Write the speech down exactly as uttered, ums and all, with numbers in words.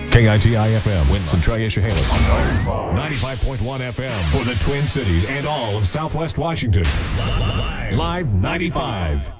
K I T I F M, Winds and Tri-Issahalis. ninety-five point one F M for the Twin Cities and all of Southwest Washington. Live ninety-five.